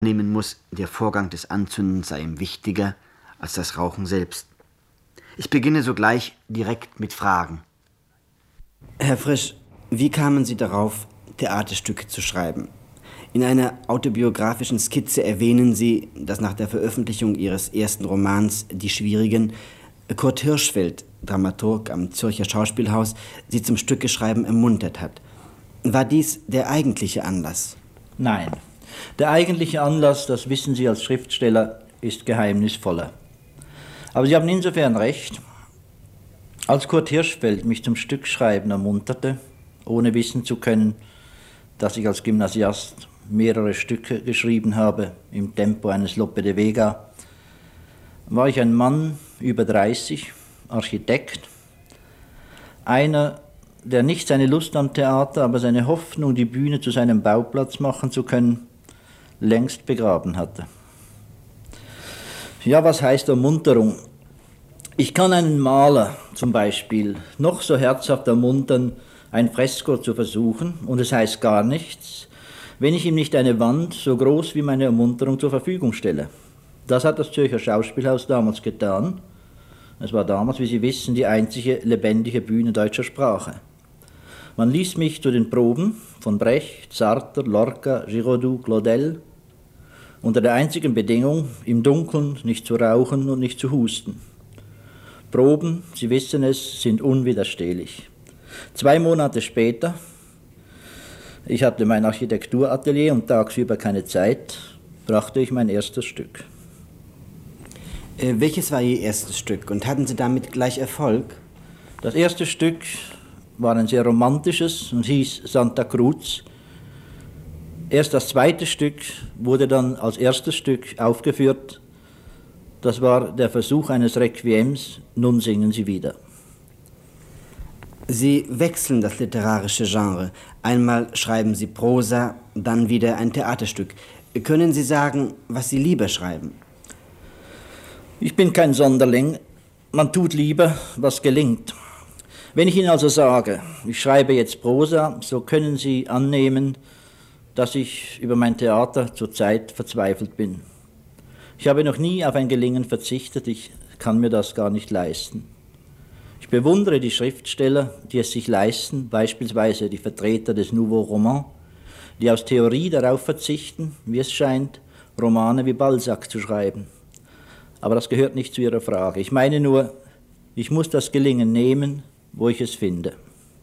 nehmen muss, der Vorgang des Anzündens sei ihm wichtiger als das Rauchen selbst. Ich beginne sogleich direkt mit Fragen. Herr Frisch, wie kamen Sie darauf, Theaterstücke zu schreiben? In einer autobiografischen Skizze erwähnen Sie, dass nach der Veröffentlichung Ihres ersten Romans »Die Schwierigen« Kurt Hirschfeld, Dramaturg am Zürcher Schauspielhaus, Sie zum Stückeschreiben ermuntert hat. War dies der eigentliche Anlass? Nein. Der eigentliche Anlass, das wissen Sie als Schriftsteller, ist geheimnisvoller. Aber Sie haben insofern recht, als Kurt Hirschfeld mich zum Stückschreiben ermunterte, ohne wissen zu können, dass ich als Gymnasiast mehrere Stücke geschrieben habe im Tempo eines Lope de Vega, war ich ein Mann über 30, Architekt, einer, der nicht seine Lust am Theater, aber seine Hoffnung, die Bühne zu seinem Bauplatz machen zu können, längst begraben hatte. Ja, was heißt Ermunterung? Ich kann einen Maler zum Beispiel noch so herzhaft ermuntern, ein Fresko zu versuchen, und es heißt gar nichts, wenn ich ihm nicht eine Wand so groß wie meine Ermunterung zur Verfügung stelle. Das hat das Zürcher Schauspielhaus damals getan. Es war damals, wie Sie wissen, die einzige lebendige Bühne deutscher Sprache. Man ließ mich zu den Proben von Brecht, Sartre, Lorca, Giraudoux, Claudel unter der einzigen Bedingung, im Dunkeln nicht zu rauchen und nicht zu husten. Proben, Sie wissen es, sind unwiderstehlich. 2 Monate später, ich hatte mein Architekturatelier und tagsüber keine Zeit, brachte ich mein erstes Stück. Welches war Ihr erstes Stück und hatten Sie damit gleich Erfolg? Das erste Stück war ein sehr romantisches und hieß Santa Cruz. Erst das zweite Stück wurde dann als erstes Stück aufgeführt. Das war der Versuch eines Requiems, Nun singen Sie wieder. Sie wechseln das literarische Genre. Einmal schreiben Sie Prosa, dann wieder ein Theaterstück. Können Sie sagen, was Sie lieber schreiben? Ich bin kein Sonderling. Man tut lieber, was gelingt. Wenn ich Ihnen also sage, ich schreibe jetzt Prosa, so können Sie annehmen, dass ich über mein Theater zurzeit verzweifelt bin. Ich habe noch nie auf ein Gelingen verzichtet, ich kann mir das gar nicht leisten. Ich bewundere die Schriftsteller, die es sich leisten, beispielsweise die Vertreter des Nouveau Roman, die aus Theorie darauf verzichten, wie es scheint, Romane wie Balzac zu schreiben. Aber das gehört nicht zu Ihrer Frage. Ich meine nur, ich muss das Gelingen nehmen, wo ich es finde.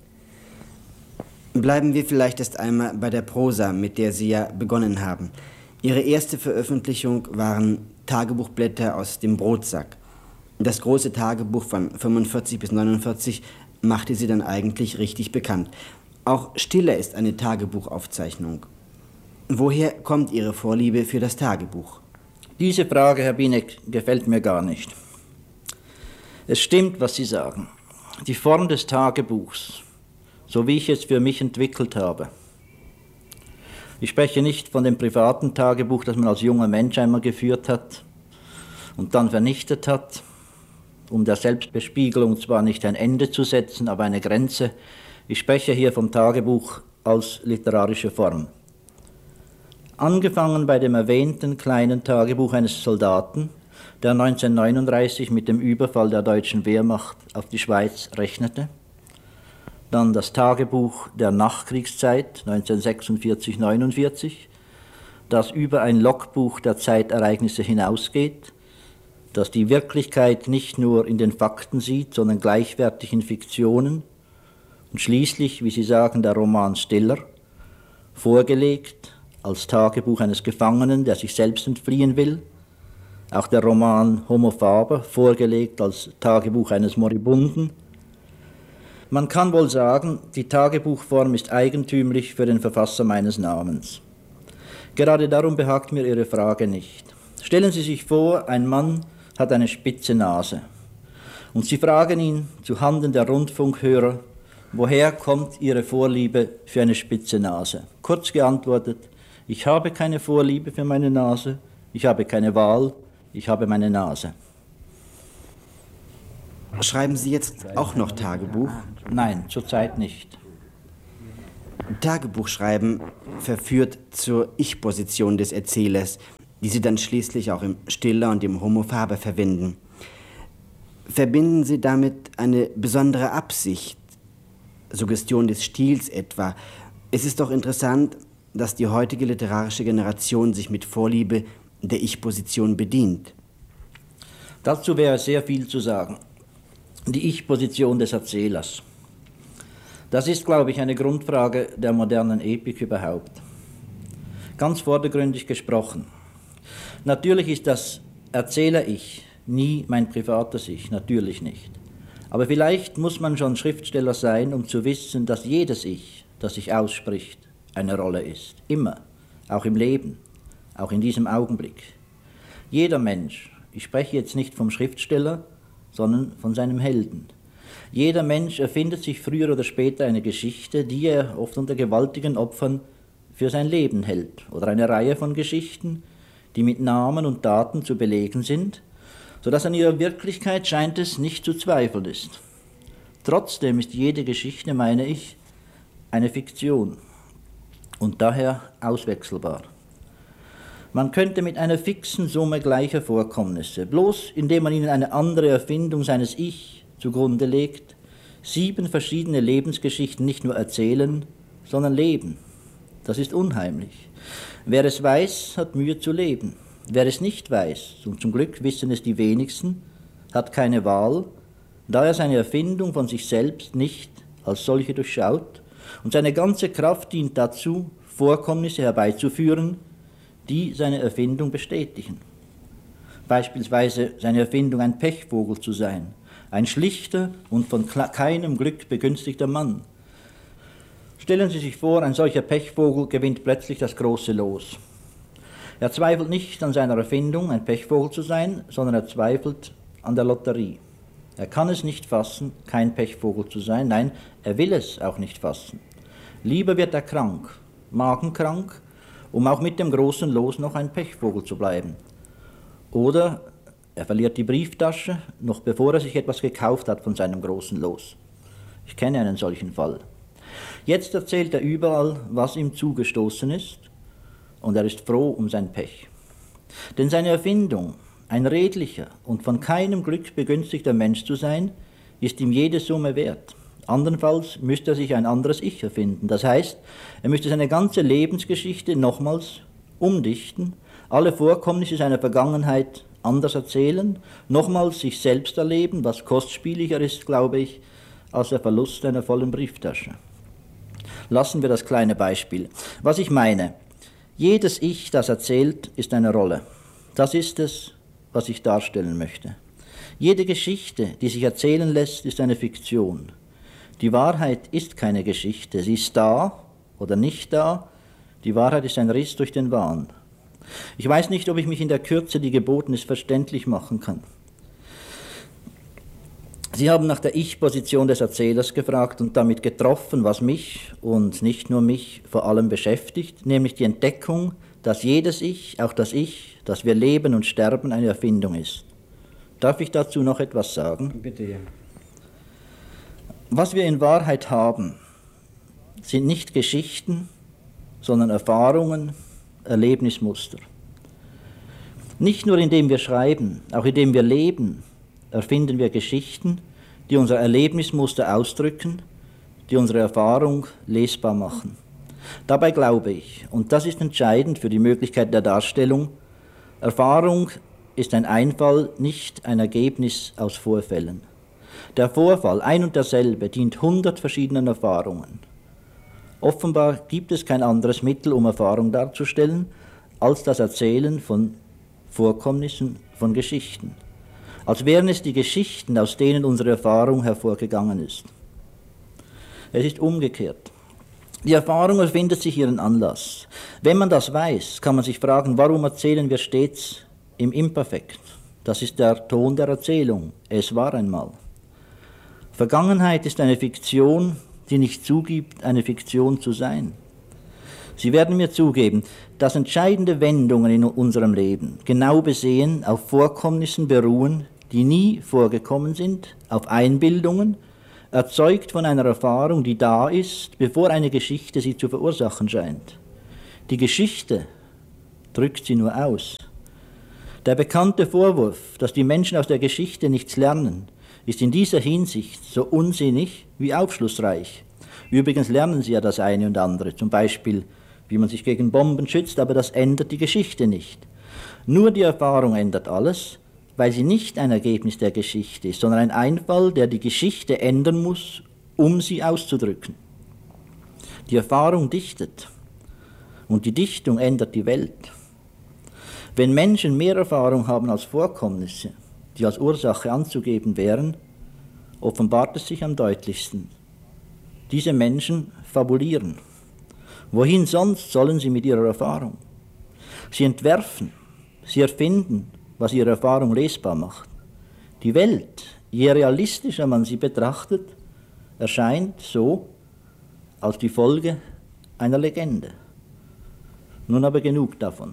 Bleiben wir vielleicht erst einmal bei der Prosa, mit der Sie ja begonnen haben. Ihre erste Veröffentlichung waren Tagebuchblätter aus dem Brotsack. Das große Tagebuch von 45 bis 49 machte Sie dann eigentlich richtig bekannt. Auch Stiller ist eine Tagebuchaufzeichnung. Woher kommt Ihre Vorliebe für das Tagebuch? Diese Frage, Herr Binek, gefällt mir gar nicht. Es stimmt, was Sie sagen. Die Form des Tagebuchs, so wie ich es für mich entwickelt habe. Ich spreche nicht von dem privaten Tagebuch, das man als junger Mensch einmal geführt hat und dann vernichtet hat, um der Selbstbespiegelung zwar nicht ein Ende zu setzen, aber eine Grenze. Ich spreche hier vom Tagebuch als literarische Form. Angefangen bei dem erwähnten kleinen Tagebuch eines Soldaten, der 1939 mit dem Überfall der deutschen Wehrmacht auf die Schweiz rechnete. Dann das Tagebuch der Nachkriegszeit 1946-49, das über ein Logbuch der Zeitereignisse hinausgeht, das die Wirklichkeit nicht nur in den Fakten sieht, sondern gleichwertig in Fiktionen. Und schließlich, wie Sie sagen, der Roman Stiller, vorgelegt als Tagebuch eines Gefangenen, der sich selbst entfliehen will. Auch der Roman Homo Faber, vorgelegt als Tagebuch eines Moribunden. Man kann wohl sagen, die Tagebuchform ist eigentümlich für den Verfasser meines Namens. Gerade darum behagt mir Ihre Frage nicht. Stellen Sie sich vor, ein Mann hat eine spitze Nase. Und Sie fragen ihn zuhanden der Rundfunkhörer, woher kommt Ihre Vorliebe für eine spitze Nase? Kurz geantwortet, ich habe keine Vorliebe für meine Nase, ich habe keine Wahl, ich habe meine Nase. Schreiben Sie jetzt auch noch Tagebuch? Nein, zurzeit nicht. Tagebuchschreiben verführt zur Ich-Position des Erzählers, die Sie dann schließlich auch im Stiller und im Homo Faber verwenden. Verbinden Sie damit eine besondere Absicht, Suggestion des Stils etwa? Es ist doch interessant, dass die heutige literarische Generation sich mit Vorliebe der Ich-Position bedient. Dazu wäre sehr viel zu sagen. Die Ich-Position des Erzählers. Das ist, glaube ich, eine Grundfrage der modernen Epik überhaupt. Ganz vordergründig gesprochen. Natürlich ist das Erzähler-Ich nie mein privates Ich, natürlich nicht. Aber vielleicht muss man schon Schriftsteller sein, um zu wissen, dass jedes Ich, das sich ausspricht, eine Rolle ist. Immer. Auch im Leben. Auch in diesem Augenblick. Jeder Mensch, ich spreche jetzt nicht vom Schriftsteller, sondern von seinem Helden. Jeder Mensch erfindet sich früher oder später eine Geschichte, die er oft unter gewaltigen Opfern für sein Leben hält. Oder eine Reihe von Geschichten, die mit Namen und Daten zu belegen sind, sodass an ihrer Wirklichkeit scheint es nicht zu zweifeln ist. Trotzdem ist jede Geschichte, meine ich, eine Fiktion und daher auswechselbar. Man könnte mit einer fixen Summe gleicher Vorkommnisse, bloß indem man ihnen eine andere Erfindung seines Ich zugrunde legt, 7 verschiedene Lebensgeschichten nicht nur erzählen, sondern leben. Das ist unheimlich. Wer es weiß, hat Mühe zu leben. Wer es nicht weiß, und zum Glück wissen es die wenigsten, hat keine Wahl, da er seine Erfindung von sich selbst nicht als solche durchschaut und seine ganze Kraft dient dazu, Vorkommnisse herbeizuführen, die seine Erfindung bestätigen. Beispielsweise seine Erfindung, ein Pechvogel zu sein, ein schlichter und von keinem Glück begünstigter Mann. Stellen Sie sich vor, ein solcher Pechvogel gewinnt plötzlich das große Los. Er zweifelt nicht an seiner Erfindung, ein Pechvogel zu sein, sondern er zweifelt an der Lotterie. Er kann es nicht fassen, kein Pechvogel zu sein. Nein, er will es auch nicht fassen. Lieber wird er krank, magenkrank, um auch mit dem großen Los noch ein Pechvogel zu bleiben. Oder er verliert die Brieftasche, noch bevor er sich etwas gekauft hat von seinem großen Los. Ich kenne einen solchen Fall. Jetzt erzählt er überall, was ihm zugestoßen ist, und er ist froh um sein Pech. Denn seine Erfindung, ein redlicher und von keinem Glück begünstigter Mensch zu sein, ist ihm jede Summe wert. Andernfalls müsste er sich ein anderes Ich erfinden. Das heißt, er müsste seine ganze Lebensgeschichte nochmals umdichten, alle Vorkommnisse seiner Vergangenheit anders erzählen, nochmals sich selbst erleben, was kostspieliger ist, glaube ich, als der Verlust einer vollen Brieftasche. Lassen wir das kleine Beispiel. Was ich meine: Jedes Ich, das erzählt, ist eine Rolle. Das ist es, was ich darstellen möchte. Jede Geschichte, die sich erzählen lässt, ist eine Fiktion. Die Wahrheit ist keine Geschichte. Sie ist da oder nicht da. Die Wahrheit ist ein Riss durch den Wahn. Ich weiß nicht, ob ich mich in der Kürze, die geboten ist, verständlich machen kann. Sie haben nach der Ich-Position des Erzählers gefragt und damit getroffen, was mich und nicht nur mich vor allem beschäftigt, nämlich die Entdeckung, dass jedes Ich, auch das Ich, das wir leben und sterben, eine Erfindung ist. Darf ich dazu noch etwas sagen? Bitte, ja. Was wir in Wahrheit haben, sind nicht Geschichten, sondern Erfahrungen, Erlebnismuster. Nicht nur indem wir schreiben, auch indem wir leben, erfinden wir Geschichten, die unser Erlebnismuster ausdrücken, die unsere Erfahrung lesbar machen. Dabei glaube ich, und das ist entscheidend für die Möglichkeit der Darstellung, Erfahrung ist ein Einfall, nicht ein Ergebnis aus Vorfällen. Der Vorfall, ein und derselbe, dient 100 verschiedenen Erfahrungen. Offenbar gibt es kein anderes Mittel, um Erfahrung darzustellen, als das Erzählen von Vorkommnissen, von Geschichten. Als wären es die Geschichten, aus denen unsere Erfahrung hervorgegangen ist. Es ist umgekehrt. Die Erfahrung erfindet sich ihren Anlass. Wenn man das weiß, kann man sich fragen, warum erzählen wir stets im Imperfekt? Das ist der Ton der Erzählung. Es war einmal. Vergangenheit ist eine Fiktion, die nicht zugibt, eine Fiktion zu sein. Sie werden mir zugeben, dass entscheidende Wendungen in unserem Leben genau besehen auf Vorkommnissen beruhen, die nie vorgekommen sind, auf Einbildungen, erzeugt von einer Erfahrung, die da ist, bevor eine Geschichte sie zu verursachen scheint. Die Geschichte drückt sie nur aus. Der bekannte Vorwurf, dass die Menschen aus der Geschichte nichts lernen, ist in dieser Hinsicht so unsinnig wie aufschlussreich. Übrigens lernen sie ja das eine und andere, zum Beispiel, wie man sich gegen Bomben schützt, aber das ändert die Geschichte nicht. Nur die Erfahrung ändert alles, weil sie nicht ein Ergebnis der Geschichte ist, sondern ein Einfall, der die Geschichte ändern muss, um sie auszudrücken. Die Erfahrung dichtet und die Dichtung ändert die Welt. Wenn Menschen mehr Erfahrung haben als Vorkommnisse, die als Ursache anzugeben wären, offenbart es sich am deutlichsten. Diese Menschen fabulieren. Wohin sonst sollen sie mit ihrer Erfahrung? Sie entwerfen, sie erfinden, was ihre Erfahrung lesbar macht. Die Welt, je realistischer man sie betrachtet, erscheint so als die Folge einer Legende. Nun aber genug davon.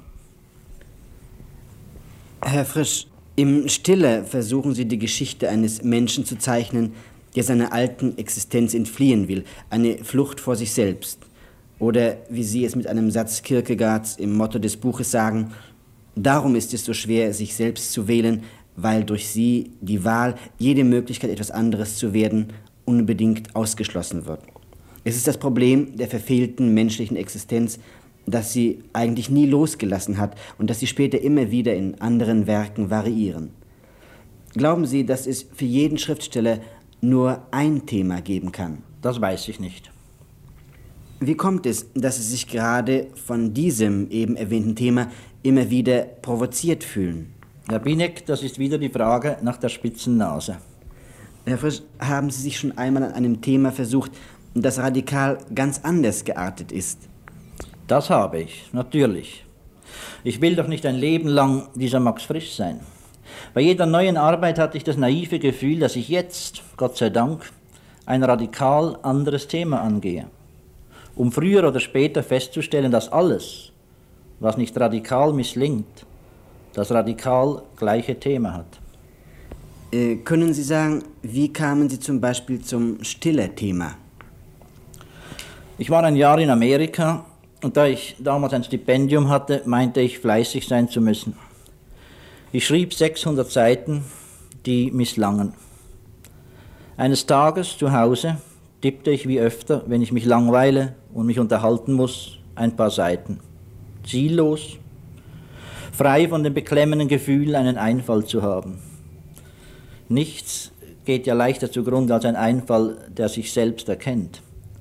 Herr Frisch, im Stille versuchen Sie die Geschichte eines Menschen zu zeichnen, der seiner alten Existenz entfliehen will, eine Flucht vor sich selbst. Oder wie Sie es mit einem Satz Kierkegaards im Motto des Buches sagen, darum ist es so schwer, sich selbst zu wählen, weil durch sie die Wahl, jede Möglichkeit, etwas anderes zu werden, unbedingt ausgeschlossen wird. Es ist das Problem der verfehlten menschlichen Existenz, das sie eigentlich nie losgelassen hat und das sie später immer wieder in anderen Werken variieren. Glauben Sie, dass es für jeden Schriftsteller nur ein Thema geben kann? Das weiß ich nicht. Wie kommt es, dass Sie sich gerade von diesem eben erwähnten Thema immer wieder provoziert fühlen? Herr Binek, das ist wieder die Frage nach der spitzen Nase. Herr Frisch, haben Sie sich schon einmal an einem Thema versucht, das radikal ganz anders geartet ist? Das habe ich, natürlich. Ich will doch nicht ein Leben lang dieser Max Frisch sein. Bei jeder neuen Arbeit hatte ich das naive Gefühl, dass ich jetzt, Gott sei Dank, ein radikal anderes Thema angehe, um früher oder später festzustellen, dass alles, was nicht radikal misslingt, das radikal gleiche Thema hat. Können Sie sagen, wie kamen Sie zum Beispiel zum Stille-Thema? Ich war ein Jahr in Amerika und da ich damals ein Stipendium hatte, meinte ich, fleißig sein zu müssen. Ich schrieb 600 Seiten, die misslangen. Eines Tages zu Hause tippte ich wie öfter, wenn ich mich langweile und mich unterhalten muss, ein paar Seiten. Ziellos, frei von dem beklemmenden Gefühl, einen Einfall zu haben. Nichts geht ja leichter zugrunde als ein Einfall, der sich selbst erkennt.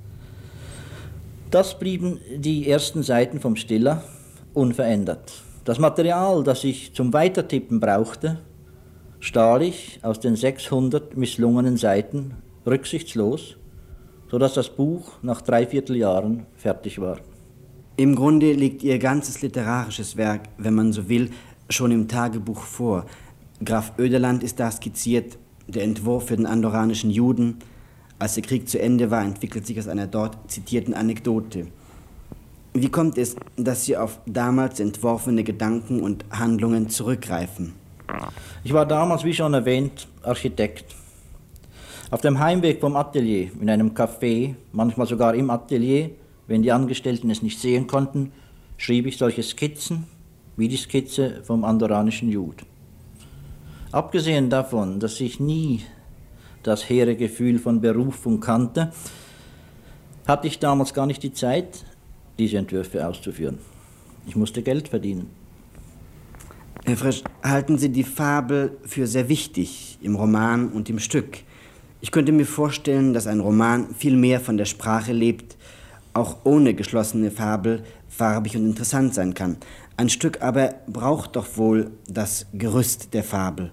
Das blieben die ersten Seiten vom Stiller unverändert. Das Material, das ich zum Weitertippen brauchte, stahl ich aus den 600 misslungenen Seiten rücksichtslos, sodass das Buch nach 3/4 Jahren fertig war. Im Grunde liegt Ihr ganzes literarisches Werk, wenn man so will, schon im Tagebuch vor. Graf Oederland ist da skizziert, der Entwurf für den andorranischen Juden. Als der Krieg zu Ende war, entwickelt sich aus einer dort zitierten Anekdote. Wie kommt es, dass Sie auf damals entworfene Gedanken und Handlungen zurückgreifen? Ich war damals, wie schon erwähnt, Architekt. Auf dem Heimweg vom Atelier, in einem Café, manchmal sogar im Atelier, wenn die Angestellten es nicht sehen konnten, schrieb ich solche Skizzen, wie die Skizze vom andorranischen Jud. Abgesehen davon, dass ich nie das hehre Gefühl von Berufung kannte, hatte ich damals gar nicht die Zeit, diese Entwürfe auszuführen. Ich musste Geld verdienen. Herr Frisch, halten Sie die Fabel für sehr wichtig im Roman und im Stück? Ich könnte mir vorstellen, dass ein Roman viel mehr von der Sprache lebt, auch ohne geschlossene Fabel farbig und interessant sein kann. Ein Stück aber braucht doch wohl das Gerüst der Fabel.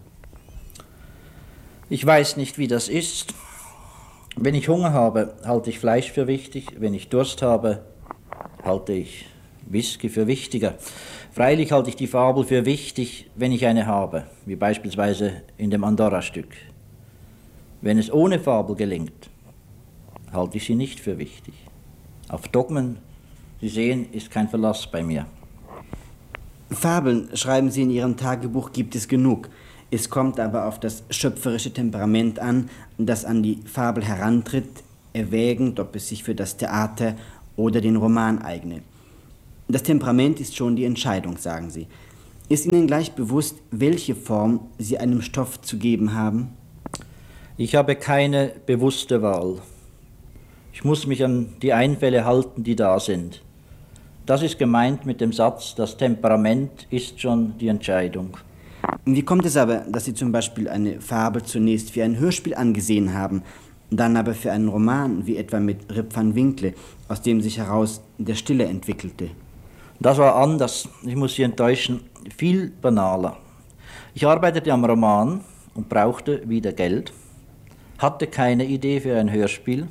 Ich weiß nicht, wie das ist. Wenn ich Hunger habe, halte ich Fleisch für wichtig. Wenn ich Durst habe, halte ich Whisky für wichtiger. Freilich halte ich die Fabel für wichtig, wenn ich eine habe, wie beispielsweise in dem Andorra-Stück. Wenn es ohne Fabel gelingt, halte ich sie nicht für wichtig. Auf Dogmen, Sie sehen, ist kein Verlass bei mir. Fabeln, schreiben Sie in Ihrem Tagebuch, gibt es genug. Es kommt aber auf das schöpferische Temperament an, das an die Fabel herantritt, erwägend, ob es sich für das Theater oder den Roman eigne. Das Temperament ist schon die Entscheidung, sagen Sie. Ist Ihnen gleich bewusst, welche Form Sie einem Stoff zu geben haben? Ich habe keine bewusste Wahl. Ich muss mich an die Einfälle halten, die da sind. Das ist gemeint mit dem Satz, das Temperament ist schon die Entscheidung. Wie kommt es aber, dass Sie zum Beispiel eine Fabel zunächst für ein Hörspiel angesehen haben, dann aber für einen Roman, wie etwa mit Rip van Winkle, aus dem sich heraus der Stille entwickelte? Das war anders, ich muss Sie enttäuschen, viel banaler. Ich arbeitete am Roman und brauchte wieder Geld, hatte keine Idee für ein Hörspiel,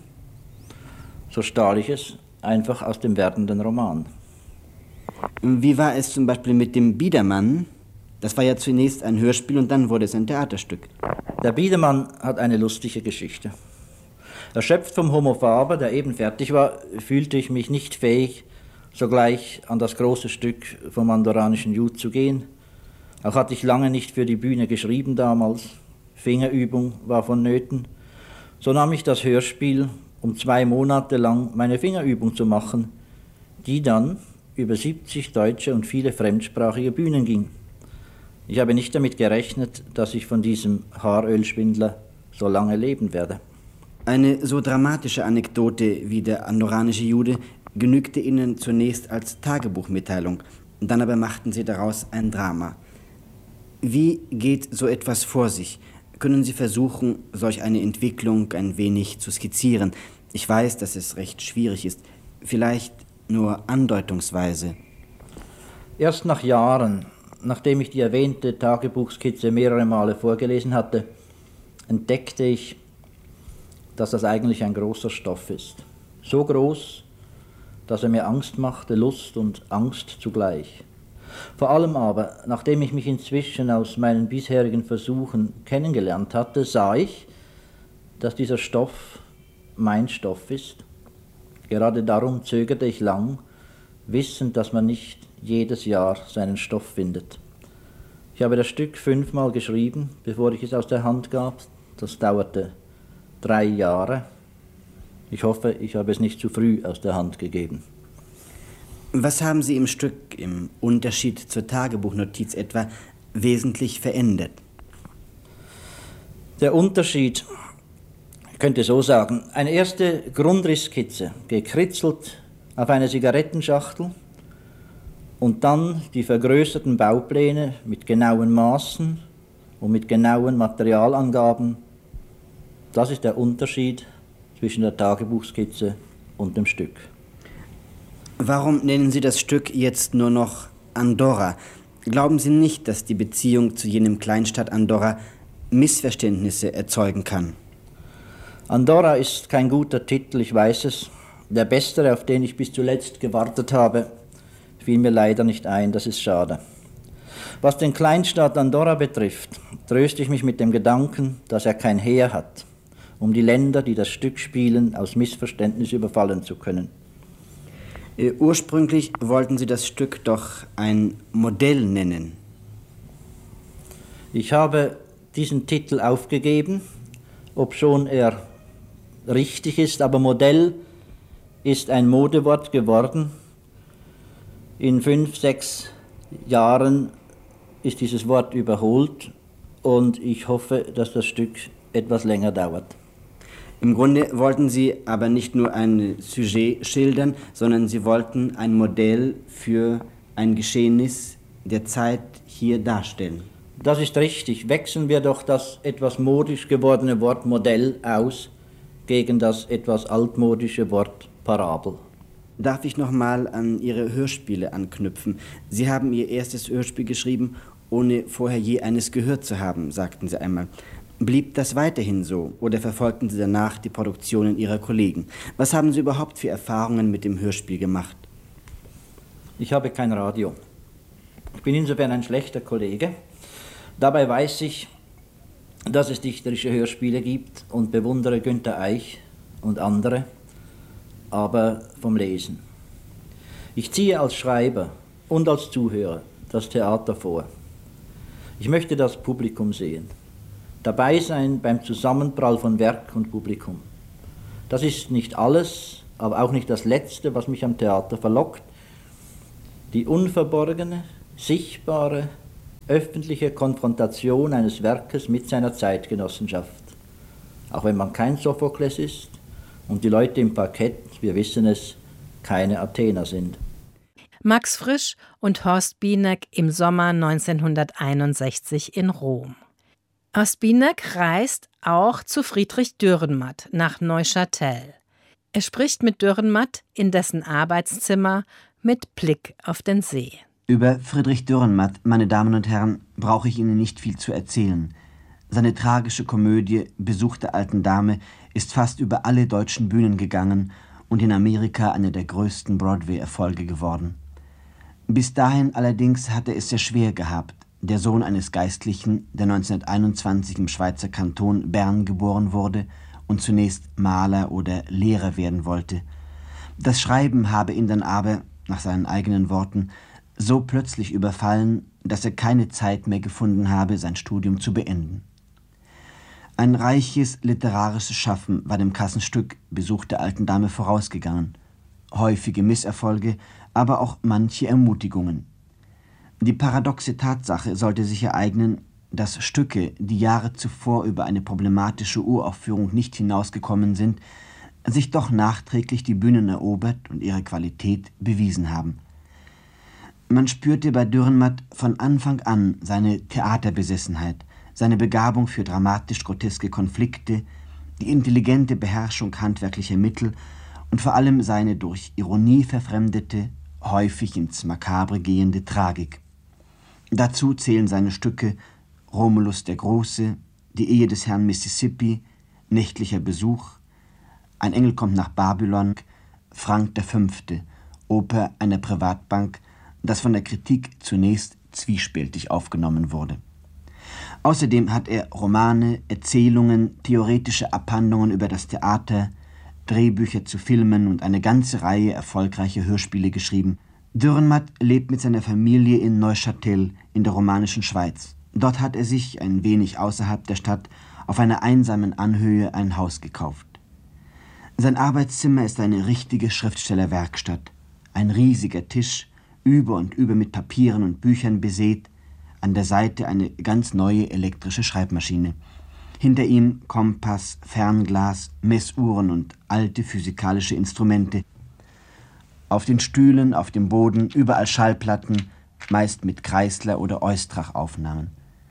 so stahl ich es einfach aus dem werdenden Roman. Wie war es zum Beispiel mit dem Biedermann? Das war ja zunächst ein Hörspiel und dann wurde es ein Theaterstück. Der Biedermann hat eine lustige Geschichte. Erschöpft vom Homo faber, der eben fertig war, fühlte ich mich nicht fähig, sogleich an das große Stück vom Andoranischen Jud zu gehen. Auch hatte ich lange nicht für die Bühne geschrieben damals. Fingerübung war vonnöten. So nahm ich das Hörspiel, um 2 Monate lang meine Fingerübung zu machen, die dann über 70 deutsche und viele fremdsprachige Bühnen ging. Ich habe nicht damit gerechnet, dass ich von diesem Haarölschwindler so lange leben werde. Eine so dramatische Anekdote wie der Andoranische Jude genügte Ihnen zunächst als Tagebuchmitteilung, dann aber machten Sie daraus ein Drama. Wie geht so etwas vor sich? Können Sie versuchen, solch eine Entwicklung ein wenig zu skizzieren? Ich weiß, dass es recht schwierig ist, vielleicht nur andeutungsweise. Erst nach Jahren, nachdem ich die erwähnte Tagebuchskizze mehrere Male vorgelesen hatte, entdeckte ich, dass das eigentlich ein großer Stoff ist. So groß, dass er mir Angst machte, Lust und Angst zugleich. Vor allem aber, nachdem ich mich inzwischen aus meinen bisherigen Versuchen kennengelernt hatte, sah ich, dass dieser Stoff mein Stoff ist. Gerade darum zögerte ich lang, wissend, dass man nicht jedes Jahr seinen Stoff findet. Ich habe das Stück 5-mal geschrieben, bevor ich es aus der Hand gab. Das dauerte 3 Jahre. Ich hoffe, ich habe es nicht zu früh aus der Hand gegeben. Was haben Sie im Stück, im Unterschied zur Tagebuchnotiz etwa, wesentlich verändert? Der Unterschied, ich könnte so sagen, eine erste Grundrisskizze, gekritzelt auf eine Zigarettenschachtel und dann die vergrößerten Baupläne mit genauen Maßen und mit genauen Materialangaben. Das ist der Unterschied zwischen der Tagebuchskizze und dem Stück. Warum nennen Sie das Stück jetzt nur noch Andorra? Glauben Sie nicht, dass die Beziehung zu jenem Kleinstadt Andorra Missverständnisse erzeugen kann? Andorra ist kein guter Titel, ich weiß es. Der bessere, auf den ich bis zuletzt gewartet habe, fiel mir leider nicht ein, das ist schade. Was den Kleinstaat Andorra betrifft, tröste ich mich mit dem Gedanken, dass er kein Heer hat, um die Länder, die das Stück spielen, aus Missverständnis überfallen zu können. Ursprünglich wollten Sie das Stück doch ein Modell nennen. Ich habe diesen Titel aufgegeben, obschon er richtig ist, aber Modell ist ein Modewort geworden. In 5, 6 Jahren ist dieses Wort überholt und ich hoffe, dass das Stück etwas länger dauert. Im Grunde wollten Sie aber nicht nur ein Sujet schildern, sondern Sie wollten ein Modell für ein Geschehnis der Zeit hier darstellen. Das ist richtig. Wechseln wir doch das etwas modisch gewordene Wort Modell aus gegen das etwas altmodische Wort Parabel. Darf ich nochmal an Ihre Hörspiele anknüpfen? Sie haben Ihr erstes Hörspiel geschrieben, ohne vorher je eines gehört zu haben, sagten Sie einmal. Blieb das weiterhin so oder verfolgten Sie danach die Produktionen Ihrer Kollegen? Was haben Sie überhaupt für Erfahrungen mit dem Hörspiel gemacht? Ich habe kein Radio. Ich bin insofern ein schlechter Kollege. Dabei weiß ich, dass es dichterische Hörspiele gibt und bewundere Günter Eich und andere, aber vom Lesen. Ich ziehe als Schreiber und als Zuhörer das Theater vor. Ich möchte das Publikum sehen. Dabei sein beim Zusammenprall von Werk und Publikum. Das ist nicht alles, aber auch nicht das Letzte, was mich am Theater verlockt. Die unverborgene, sichtbare, öffentliche Konfrontation eines Werkes mit seiner Zeitgenossenschaft. Auch wenn man kein Sophokles ist und die Leute im Parkett, wir wissen es, keine Athener sind. Max Frisch und Horst Bieneck im Sommer 1961 in Rom. Horst Bieneck reist auch zu Friedrich Dürrenmatt nach Neuchâtel. Er spricht mit Dürrenmatt in dessen Arbeitszimmer mit Blick auf den See. Über Friedrich Dürrenmatt, meine Damen und Herren, brauche ich Ihnen nicht viel zu erzählen. Seine tragische Komödie »Besuch der alten Dame« ist fast über alle deutschen Bühnen gegangen und in Amerika einer der größten Broadway-Erfolge geworden. Bis dahin allerdings hatte es sehr schwer gehabt. Der Sohn eines Geistlichen, der 1921 im Schweizer Kanton Bern geboren wurde und zunächst Maler oder Lehrer werden wollte. Das Schreiben habe ihn dann aber, nach seinen eigenen Worten, so plötzlich überfallen, dass er keine Zeit mehr gefunden habe, sein Studium zu beenden. Ein reiches literarisches Schaffen war dem Kassenstück Besuch der alten Dame vorausgegangen. Häufige Misserfolge, aber auch manche Ermutigungen. Die paradoxe Tatsache sollte sich ereignen, dass Stücke, die Jahre zuvor über eine problematische Uraufführung nicht hinausgekommen sind, sich doch nachträglich die Bühnen erobert und ihre Qualität bewiesen haben. Man spürte bei Dürrenmatt von Anfang an seine Theaterbesessenheit, seine Begabung für dramatisch-groteske Konflikte, die intelligente Beherrschung handwerklicher Mittel und vor allem seine durch Ironie verfremdete, häufig ins Makabre gehende Tragik. Dazu zählen seine Stücke Romulus der Große, Die Ehe des Herrn Mississippi, Nächtlicher Besuch, Ein Engel kommt nach Babylon, Frank V., Oper einer Privatbank, das von der Kritik zunächst zwiespältig aufgenommen wurde. Außerdem hat er Romane, Erzählungen, theoretische Abhandlungen über das Theater, Drehbücher zu Filmen und eine ganze Reihe erfolgreicher Hörspiele geschrieben. Dürrenmatt lebt mit seiner Familie in Neuchâtel in der romanischen Schweiz. Dort hat er sich, ein wenig außerhalb der Stadt, auf einer einsamen Anhöhe ein Haus gekauft. Sein Arbeitszimmer ist eine richtige Schriftstellerwerkstatt. Ein riesiger Tisch, über und über mit Papieren und Büchern besät, an der Seite eine ganz neue elektrische Schreibmaschine. Hinter ihm Kompass, Fernglas, Messuhren und alte physikalische Instrumente. Auf den Stühlen, auf dem Boden, überall Schallplatten, meist mit Kreisler- oder Oistrach-Aufnahmen.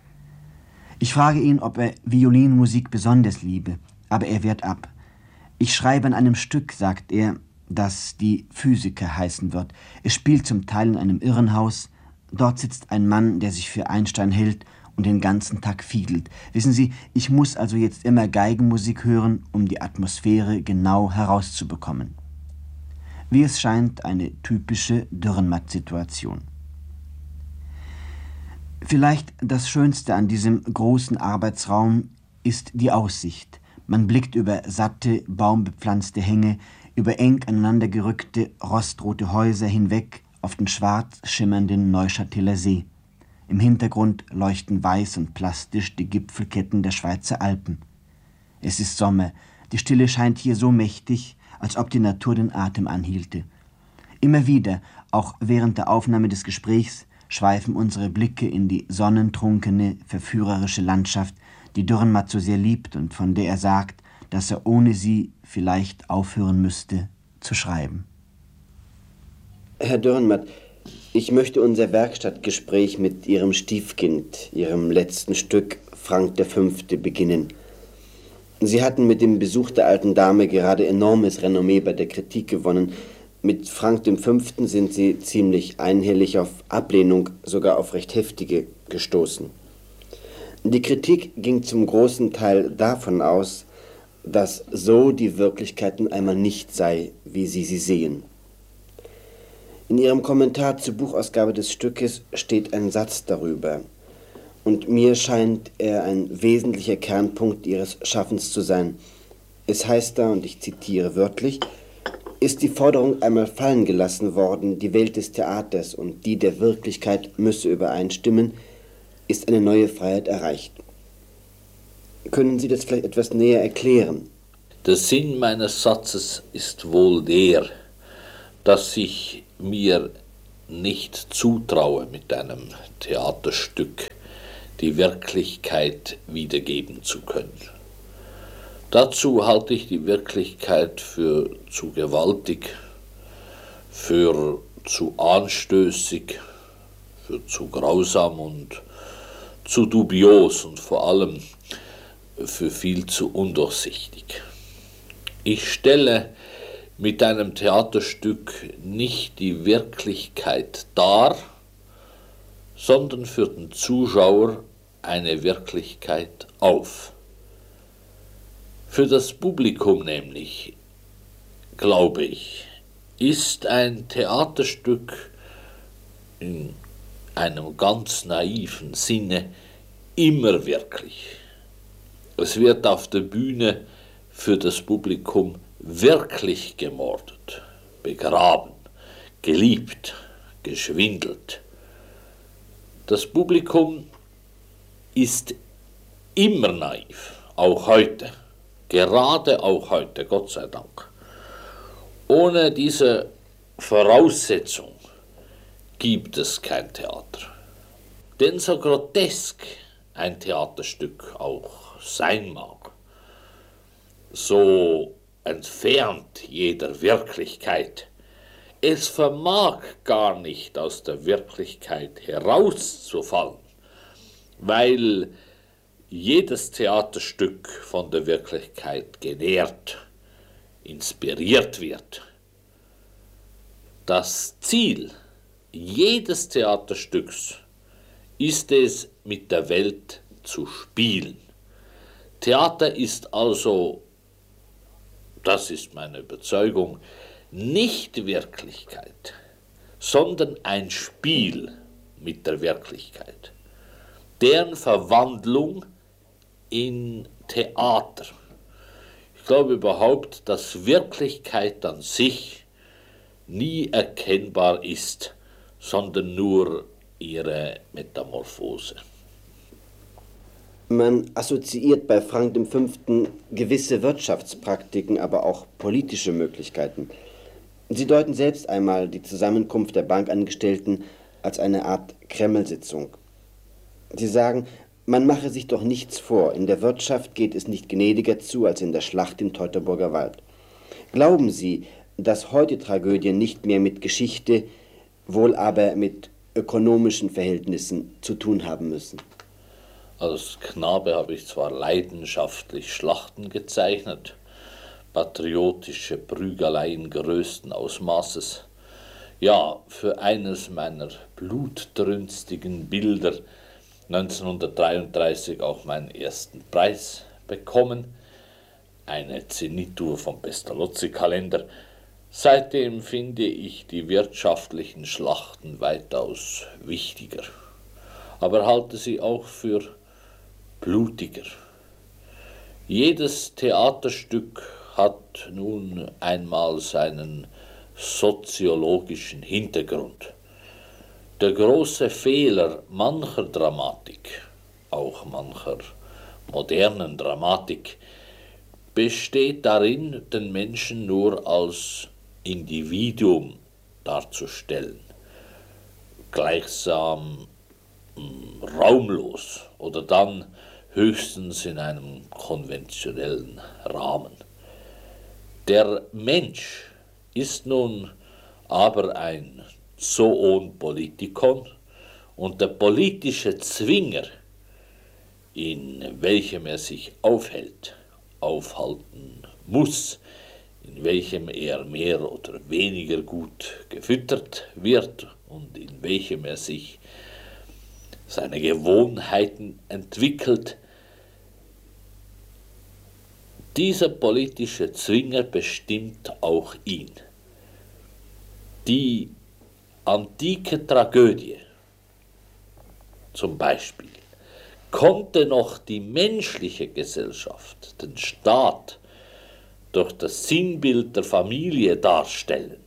Ich frage ihn, ob er Violinmusik besonders liebe, aber er wehrt ab. Ich schreibe an einem Stück, sagt er, das Die Physiker heißen wird. Es spielt zum Teil in einem Irrenhaus. Dort sitzt ein Mann, der sich für Einstein hält und den ganzen Tag fiedelt. Wissen Sie, ich muss also jetzt immer Geigenmusik hören, um die Atmosphäre genau herauszubekommen. Wie es scheint, eine typische Dürrenmatt-Situation. Vielleicht das Schönste an diesem großen Arbeitsraum ist die Aussicht. Man blickt über satte, baumbepflanzte Hänge, über eng aneinandergerückte, rostrote Häuser hinweg auf den schwarz schimmernden Neuchâteler See. Im Hintergrund leuchten weiß und plastisch die Gipfelketten der Schweizer Alpen. Es ist Sommer, die Stille scheint hier so mächtig, als ob die Natur den Atem anhielte. Immer wieder, auch während der Aufnahme des Gesprächs, schweifen unsere Blicke in die sonnentrunkene, verführerische Landschaft, die Dürrenmatt so sehr liebt und von der er sagt, dass er ohne sie vielleicht aufhören müsste zu schreiben. Herr Dürrenmatt, ich möchte unser Werkstattgespräch mit Ihrem Stiefkind, Ihrem letzten Stück Frank V. beginnen. Sie hatten mit dem Besuch der alten Dame gerade enormes Renommee bei der Kritik gewonnen. Mit Frank V. sind Sie ziemlich einhellig auf Ablehnung, sogar auf recht heftige, gestoßen. Die Kritik ging zum großen Teil davon aus, dass so die Wirklichkeit nun einmal nicht sei, wie Sie sie sehen. In Ihrem Kommentar zur Buchausgabe des Stückes steht ein Satz darüber. Und mir scheint er ein wesentlicher Kernpunkt Ihres Schaffens zu sein. Es heißt da, und ich zitiere wörtlich, ist die Forderung einmal fallen gelassen worden, die Welt des Theaters und die der Wirklichkeit müsse übereinstimmen, ist eine neue Freiheit erreicht. Können Sie das vielleicht etwas näher erklären? Der Sinn meines Satzes ist wohl der, dass ich mir nicht zutraue, mit einem Theaterstück die Wirklichkeit wiedergeben zu können. Dazu halte ich die Wirklichkeit für zu gewaltig, für zu anstößig, für zu grausam und zu dubios und vor allem für viel zu undurchsichtig. Ich stelle mit einem Theaterstück nicht die Wirklichkeit dar, sondern für den Zuschauer eine Wirklichkeit auf. Für das Publikum nämlich, glaube ich, ist ein Theaterstück in einem ganz naiven Sinne immer wirklich. Es wird auf der Bühne für das Publikum wirklich gemordet, begraben, geliebt, geschwindelt. Das Publikum ist immer naiv, auch heute, gerade auch heute, Gott sei Dank. Ohne diese Voraussetzung gibt es kein Theater. Denn so grotesk ein Theaterstück auch sein mag, so entfernt jeder Wirklichkeit, es vermag gar nicht aus der Wirklichkeit herauszufallen, weil jedes Theaterstück von der Wirklichkeit genährt, inspiriert wird. Das Ziel jedes Theaterstücks ist es, mit der Welt zu spielen. Theater ist also, das ist meine Überzeugung, nicht Wirklichkeit, sondern ein Spiel mit der Wirklichkeit, deren Verwandlung in Theater. Ich glaube überhaupt, dass Wirklichkeit an sich nie erkennbar ist, sondern nur ihre Metamorphose. Man assoziiert bei Frank V. gewisse Wirtschaftspraktiken, aber auch politische Möglichkeiten. Sie deuten selbst einmal die Zusammenkunft der Bankangestellten als eine Art Kremlsitzung. Sie sagen, man mache sich doch nichts vor, in der Wirtschaft geht es nicht gnädiger zu als in der Schlacht im Teutoburger Wald. Glauben Sie, dass heute Tragödien nicht mehr mit Geschichte, wohl aber mit ökonomischen Verhältnissen zu tun haben müssen? Als Knabe habe ich zwar leidenschaftlich Schlachten gezeichnet, patriotische Prügeleien größten Ausmaßes, ja, für eines meiner blutrünstigen Bilder 1933 auch meinen ersten Preis bekommen, eine Zenitur vom Pestalozzi-Kalender. Seitdem finde ich die wirtschaftlichen Schlachten weitaus wichtiger, aber halte sie auch für blutiger. Jedes Theaterstück hat nun einmal seinen soziologischen Hintergrund. Der große Fehler mancher Dramatik, auch mancher modernen Dramatik, besteht darin, den Menschen nur als Individuum darzustellen, gleichsam raumlos oder dann höchstens in einem konventionellen Rahmen. Der Mensch ist nun aber ein Zoon Politikon und der politische Zwinger, in welchem er sich aufhalten muss, in welchem er mehr oder weniger gut gefüttert wird und in welchem er sich seine Gewohnheiten entwickelt. Dieser politische Zwinger bestimmt auch ihn. Die antike Tragödie zum Beispiel konnte noch die menschliche Gesellschaft, den Staat, durch das Sinnbild der Familie darstellen.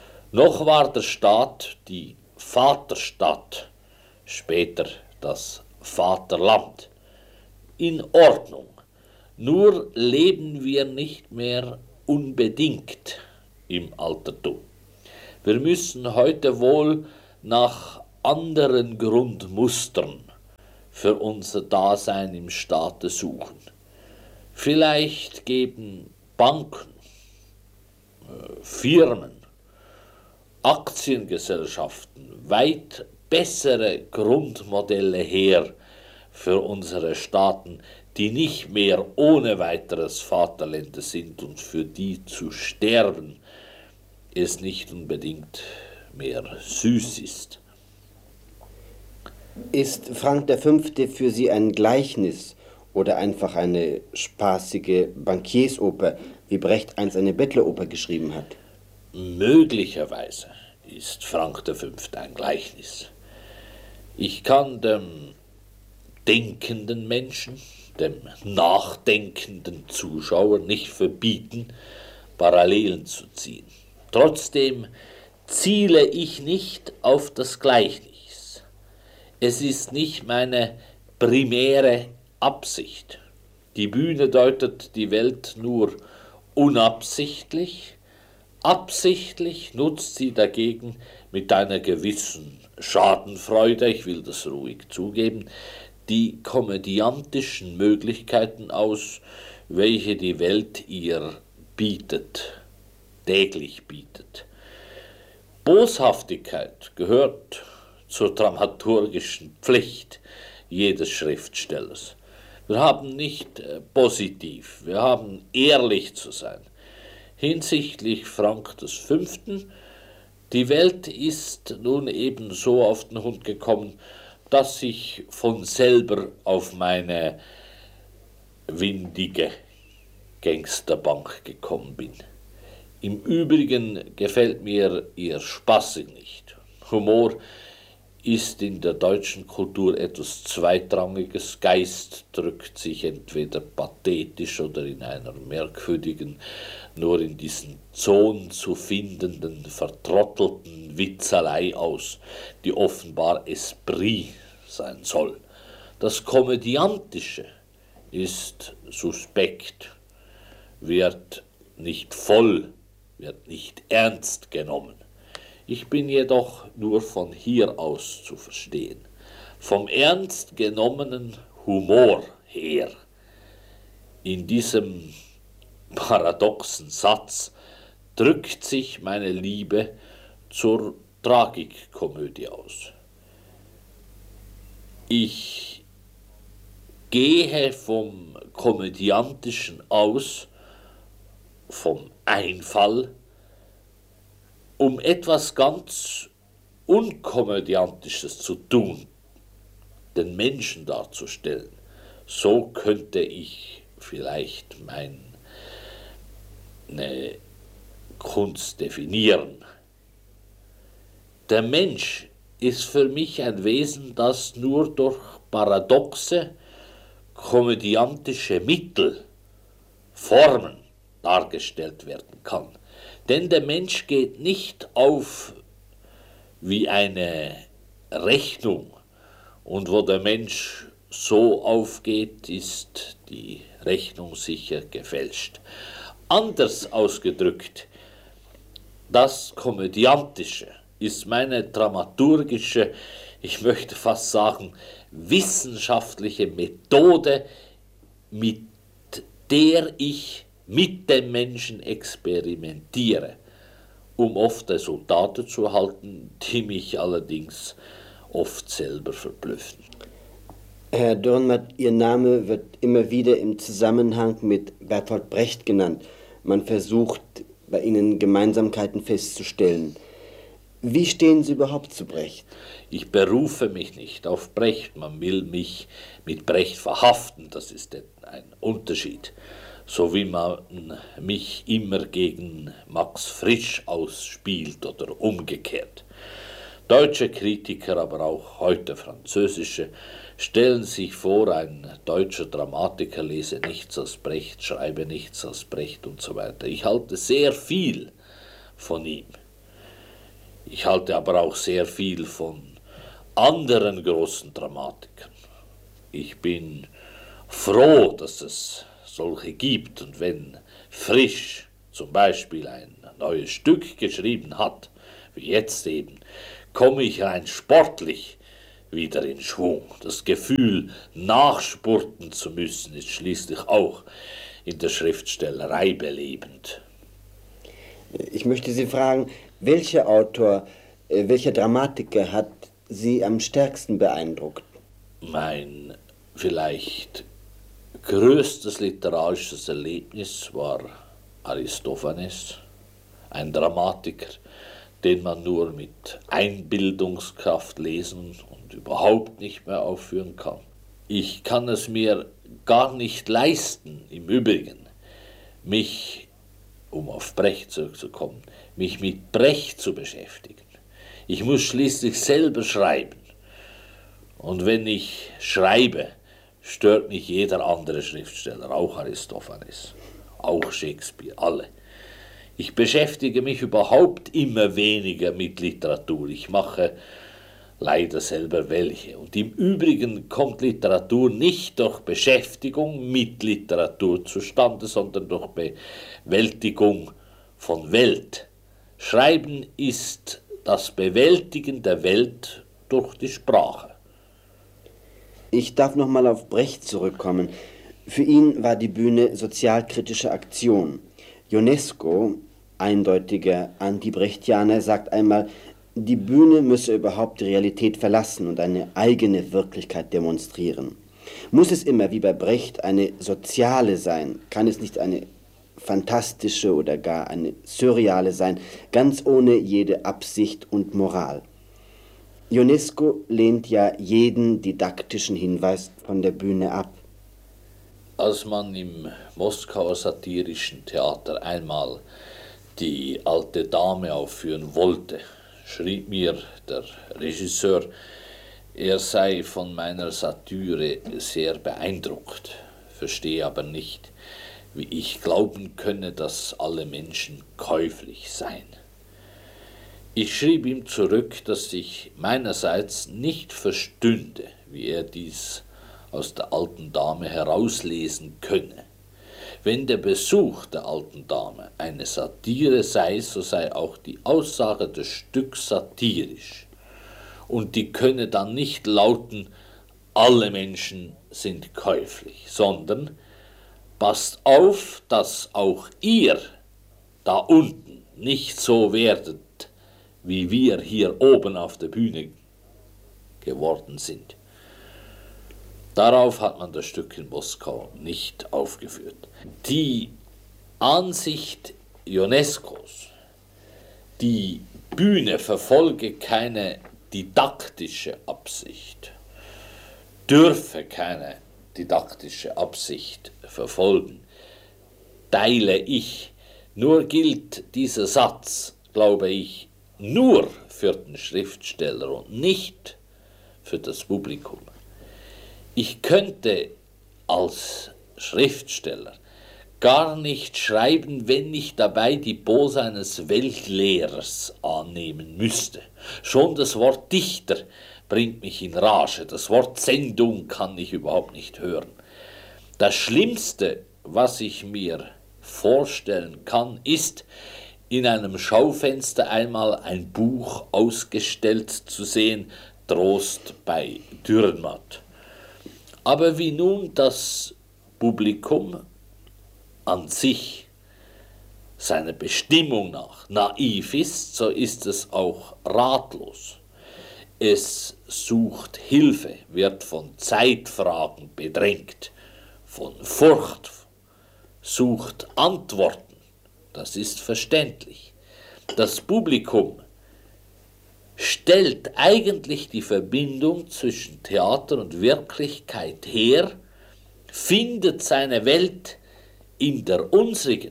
Noch war der Staat die Vaterstadt, später das Vaterland. In Ordnung. Nur leben wir nicht mehr unbedingt im Altertum. Wir müssen heute wohl nach anderen Grundmustern für unser Dasein im Staate suchen. Vielleicht geben Banken, Firmen, Aktiengesellschaften weit bessere Grundmodelle her für unsere Staaten, die nicht mehr ohne weiteres Vaterländer sind und für die zu sterben es nicht unbedingt mehr süß ist. Ist Frank V. für Sie ein Gleichnis oder einfach eine spaßige Bankiersoper, wie Brecht einst eine Bettleroper geschrieben hat? Möglicherweise ist Frank V. ein Gleichnis. Ich kann dem denkenden Menschen, dem nachdenkenden Zuschauer nicht verbieten, Parallelen zu ziehen. Trotzdem ziele ich nicht auf das Gleichnis. Es ist nicht meine primäre Absicht. Die Bühne deutet die Welt nur unabsichtlich, absichtlich nutzt sie dagegen mit einer gewissen Schadenfreude, ich will das ruhig zugeben, die komödiantischen Möglichkeiten aus, welche die Welt ihr bietet, täglich bietet. Boshaftigkeit gehört zur dramaturgischen Pflicht jedes Schriftstellers. Wir haben nicht positiv, wir haben ehrlich zu sein. Hinsichtlich Frank V. Die Welt ist nun eben so auf den Hund gekommen, dass ich von selber auf meine windige Gangsterbank gekommen bin. Im Übrigen gefällt mir ihr Spaßig nicht. Humor ist in der deutschen Kultur etwas Zweitrangiges. Geist drückt sich entweder pathetisch oder in einer merkwürdigen, nur in diesen Zonen zu findenden, vertrottelten Witzerei aus, die offenbar Esprit sein soll. Das Komödiantische ist suspekt, wird nicht voll, wird nicht ernst genommen. Ich bin jedoch nur von hier aus zu verstehen, vom ernst genommenen Humor her. In diesem paradoxen Satz drückt sich meine Liebe zur Tragikkomödie aus. Ich gehe vom Komödiantischen aus, vom Einfall, um etwas ganz Unkomödiantisches zu tun, den Menschen darzustellen. So könnte ich vielleicht meine Kunst definieren. Der Mensch ist für mich ein Wesen, das nur durch paradoxe, komödiantische Mittel, Formen dargestellt werden kann. Denn der Mensch geht nicht auf wie eine Rechnung. Und wo der Mensch so aufgeht, ist die Rechnung sicher gefälscht. Anders ausgedrückt, das Komödiantische ist meine dramaturgische, ich möchte fast sagen, wissenschaftliche Methode, mit der ich mit dem Menschen experimentiere, um oft Resultate zu erhalten, die mich allerdings oft selber verblüffen. Herr Dürrenmatt, Ihr Name wird immer wieder im Zusammenhang mit Bertolt Brecht genannt. Man versucht, bei Ihnen Gemeinsamkeiten festzustellen. Wie stehen Sie überhaupt zu Brecht? Ich berufe mich nicht auf Brecht, man will mich mit Brecht verhaften, das ist ein Unterschied. So wie man mich immer gegen Max Frisch ausspielt oder umgekehrt. Deutsche Kritiker, aber auch heute französische, stellen sich vor, ein deutscher Dramatiker lese nichts als Brecht, schreibe nichts als Brecht und so weiter. Ich halte sehr viel von ihm. Ich halte aber auch sehr viel von anderen großen Dramatikern. Ich bin froh, dass es solche gibt, und wenn Frisch zum Beispiel ein neues Stück geschrieben hat, wie jetzt eben, komme ich rein sportlich wieder in Schwung. Das Gefühl, nachspurten zu müssen, ist schließlich auch in der Schriftstellerei belebend. Ich möchte Sie fragen, welcher Autor, welcher Dramatiker hat Sie am stärksten beeindruckt? Mein vielleicht größtes literarisches Erlebnis war Aristophanes, ein Dramatiker, den man nur mit Einbildungskraft lesen und überhaupt nicht mehr aufführen kann. Ich kann es mir gar nicht leisten, im Übrigen, mich, um auf Brecht zurückzukommen, mich mit Brecht zu beschäftigen. Ich muss schließlich selber schreiben. Und wenn ich schreibe, stört mich jeder andere Schriftsteller, auch Aristophanes, auch Shakespeare, alle. Ich beschäftige mich überhaupt immer weniger mit Literatur. Ich mache leider selber welche. Und im Übrigen kommt Literatur nicht durch Beschäftigung mit Literatur zustande, sondern durch Bewältigung von Welt. Schreiben ist das Bewältigen der Welt durch die Sprache. Ich darf nochmal auf Brecht zurückkommen. Für ihn war die Bühne sozialkritische Aktion. Ionesco, eindeutiger Anti-Brechtianer, sagt einmal, die Bühne müsse überhaupt die Realität verlassen und eine eigene Wirklichkeit demonstrieren. Muss es immer wie bei Brecht eine soziale sein? Kann es nicht eine fantastische oder gar eine surreale sein, ganz ohne jede Absicht und Moral? Ionesco lehnt ja jeden didaktischen Hinweis von der Bühne ab. Als man im Moskauer satirischen Theater einmal die alte Dame aufführen wollte, schrieb mir der Regisseur, er sei von meiner Satire sehr beeindruckt, verstehe aber nicht, wie ich glauben könne, dass alle Menschen käuflich seien. Ich schrieb ihm zurück, dass ich meinerseits nicht verstünde, wie er dies aus der alten Dame herauslesen könne. Wenn der Besuch der alten Dame eine Satire sei, so sei auch die Aussage des Stücks satirisch. Und die könne dann nicht lauten, alle Menschen sind käuflich, sondern passt auf, dass auch ihr da unten nicht so werdet, wie wir hier oben auf der Bühne geworden sind. Darauf hat man das Stück in Moskau nicht aufgeführt. Die Ansicht Ionescos, die Bühne verfolge keine didaktische Absicht, dürfe keine didaktische Absicht verfolgen, teile ich. Nur gilt dieser Satz, glaube ich, nur für den Schriftsteller und nicht für das Publikum. Ich könnte als Schriftsteller gar nicht schreiben, wenn ich dabei die Pose eines Weltlehrers annehmen müsste. Schon das Wort Dichter bringt mich in Rage, das Wort Sendung kann ich überhaupt nicht hören. Das Schlimmste, was ich mir vorstellen kann, ist, in einem Schaufenster einmal ein Buch ausgestellt zu sehen, Trost bei Dürrenmatt. Aber wie nun das Publikum an sich seiner Bestimmung nach naiv ist, so ist es auch ratlos. Es sucht Hilfe, wird von Zeitfragen bedrängt, von Furcht, sucht Antworten. Das ist verständlich. Das Publikum stellt eigentlich die Verbindung zwischen Theater und Wirklichkeit her, findet seine Welt in der unsrigen,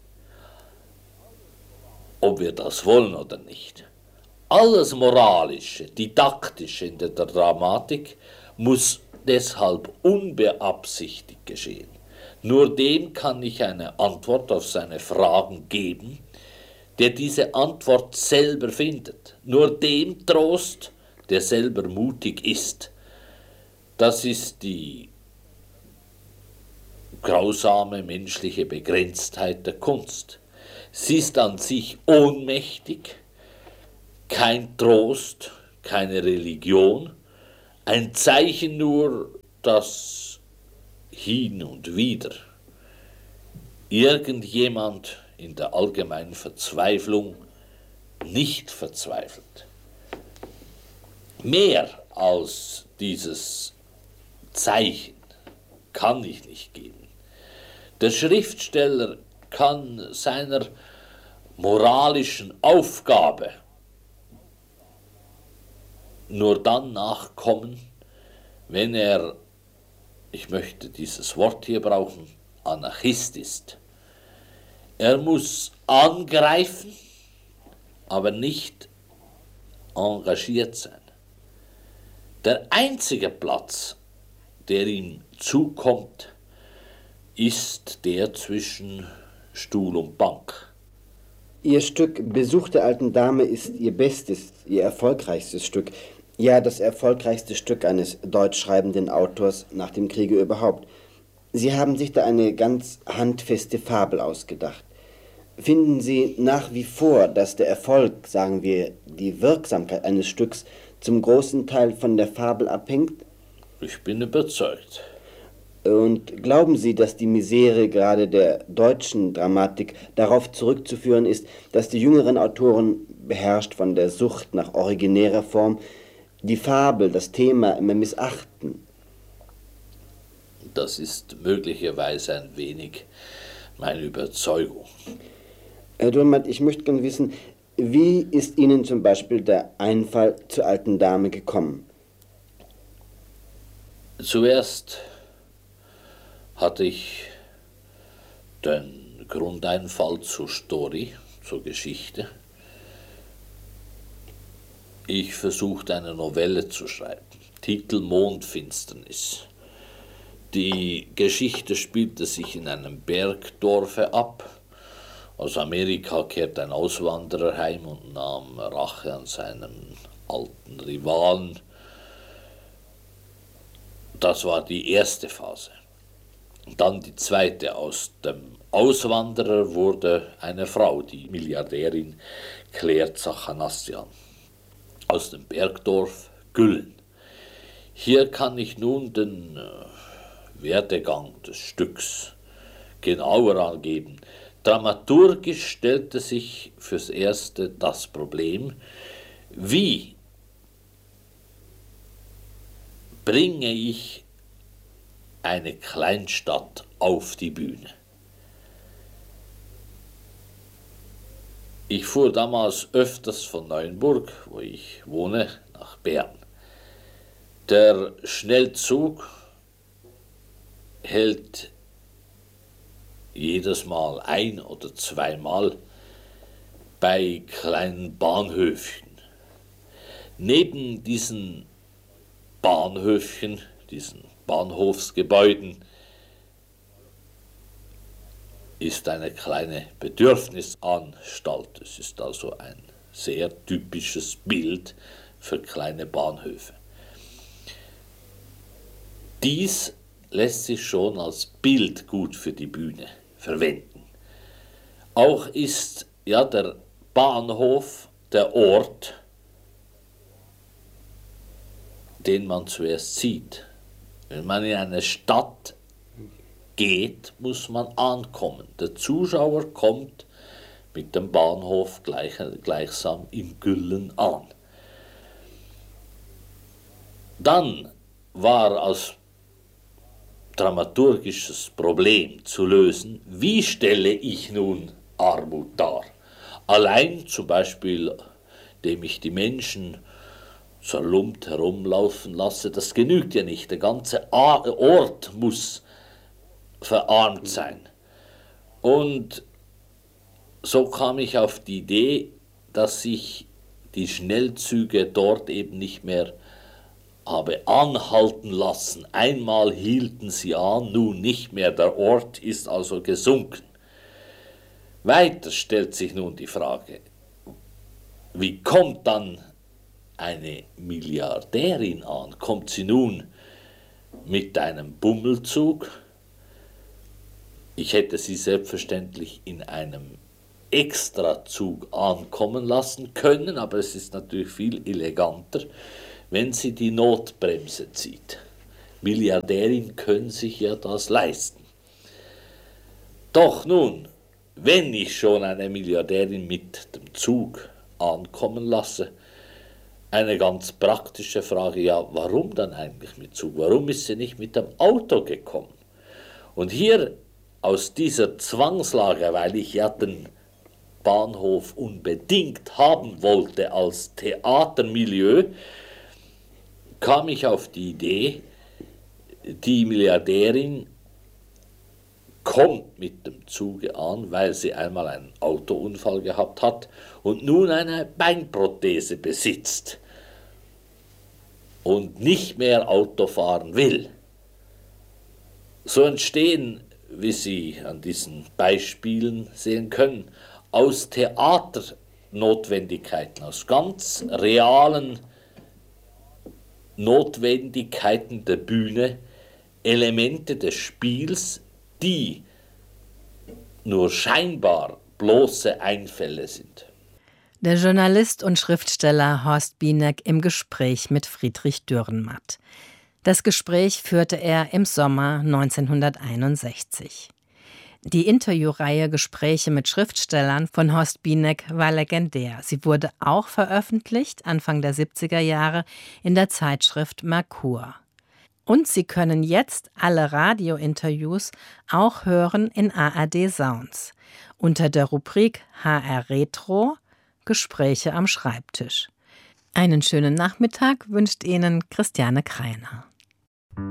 ob wir das wollen oder nicht. Alles Moralische, Didaktische in der Dramatik muss deshalb unbeabsichtigt geschehen. Nur dem kann ich eine Antwort auf seine Fragen geben, der diese Antwort selber findet. Nur dem Trost, der selber mutig ist. Das ist die grausame menschliche Begrenztheit der Kunst. Sie ist an sich ohnmächtig, kein Trost, keine Religion, ein Zeichen nur, dass hin und wieder irgendjemand in der allgemeinen Verzweiflung nicht verzweifelt. Mehr als dieses Zeichen kann ich nicht geben. Der Schriftsteller kann seiner moralischen Aufgabe nur dann nachkommen, wenn er, ich möchte dieses Wort hier brauchen, Anarchist ist. Er muss angreifen, aber nicht engagiert sein. Der einzige Platz, der ihm zukommt, ist der zwischen Stuhl und Bank. Ihr Stück Besuch der alten Dame ist Ihr bestes, Ihr erfolgreichstes Stück. Ja, das erfolgreichste Stück eines deutschschreibenden Autors nach dem Kriege überhaupt. Sie haben sich da eine ganz handfeste Fabel ausgedacht. Finden Sie nach wie vor, dass der Erfolg, sagen wir, die Wirksamkeit eines Stücks zum großen Teil von der Fabel abhängt? Ich bin überzeugt. Und glauben Sie, dass die Misere gerade der deutschen Dramatik darauf zurückzuführen ist, dass die jüngeren Autoren, beherrscht von der Sucht nach originärer Form, die Fabel, das Thema immer missachten? Das ist möglicherweise ein wenig meine Überzeugung. Herr Dürrenmatt, ich möchte gerne wissen, wie ist Ihnen zum Beispiel der Einfall zur alten Dame gekommen? Zuerst hatte ich den Grundeinfall zur Story, zur Geschichte. Ich versuchte eine Novelle zu schreiben, Titel Mondfinsternis. Die Geschichte spielte sich in einem Bergdorfe ab. Aus Amerika kehrte ein Auswanderer heim und nahm Rache an seinem alten Rivalen. Das war die erste Phase. Dann die zweite. Aus dem Auswanderer wurde eine Frau, die Milliardärin Claire Zachanassian. Aus dem Bergdorf Güllen. Hier kann ich nun den Werdegang des Stücks genauer angeben. Dramaturgisch stellte sich fürs Erste das Problem, wie bringe ich eine Kleinstadt auf die Bühne. Ich fuhr damals öfters von Neuenburg, wo ich wohne, nach Bern. Der Schnellzug hält jedes Mal ein- oder zweimal bei kleinen Bahnhöfchen. Neben diesen Bahnhöfchen, diesen Bahnhofsgebäuden, ist eine kleine Bedürfnisanstalt. Es ist also ein sehr typisches Bild für kleine Bahnhöfe. Dies lässt sich schon als Bild gut für die Bühne verwenden. Auch ist ja der Bahnhof der Ort, den man zuerst sieht. Wenn man in eine Stadt geht, muss man ankommen. Der Zuschauer kommt mit dem Bahnhof gleichsam in Güllen an. Dann war als dramaturgisches Problem zu lösen, wie stelle ich nun Armut dar? Allein zum Beispiel, indem ich die Menschen zerlumpt herumlaufen lasse, das genügt ja nicht. Der ganze Ort muss verarmt sein. Und so kam ich auf die Idee, dass ich die Schnellzüge dort eben nicht mehr habe anhalten lassen. Einmal hielten sie an, nun nicht mehr. Der Ort ist also gesunken. Weiter stellt sich nun die Frage, wie kommt dann eine Milliardärin an? Kommt sie nun mit einem Bummelzug. Ich hätte sie selbstverständlich in einem Extrazug ankommen lassen können, aber es ist natürlich viel eleganter, wenn sie die Notbremse zieht. Milliardärinnen können sich ja das leisten. Doch nun, wenn ich schon eine Milliardärin mit dem Zug ankommen lasse, eine ganz praktische Frage, ja, warum dann eigentlich mit Zug? Warum ist sie nicht mit dem Auto gekommen? Und hier aus dieser Zwangslage, weil ich ja den Bahnhof unbedingt haben wollte als Theatermilieu, kam ich auf die Idee, die Milliardärin kommt mit dem Zuge an, weil sie einmal einen Autounfall gehabt hat und nun eine Beinprothese besitzt und nicht mehr Auto fahren will. So entstehen, wie Sie an diesen Beispielen sehen können, aus Theaternotwendigkeiten, aus ganz realen Notwendigkeiten der Bühne, Elemente des Spiels, die nur scheinbar bloße Einfälle sind. Der Journalist und Schriftsteller Horst Bieneck im Gespräch mit Friedrich Dürrenmatt. Das Gespräch führte er im Sommer 1961. Die Interviewreihe Gespräche mit Schriftstellern von Horst Bieneck war legendär. Sie wurde auch veröffentlicht, Anfang der 70er Jahre, in der Zeitschrift Merkur. Und Sie können jetzt alle Radiointerviews auch hören in ARD Sounds unter der Rubrik HR Retro Gespräche am Schreibtisch. Einen schönen Nachmittag wünscht Ihnen Christiane Kreiner.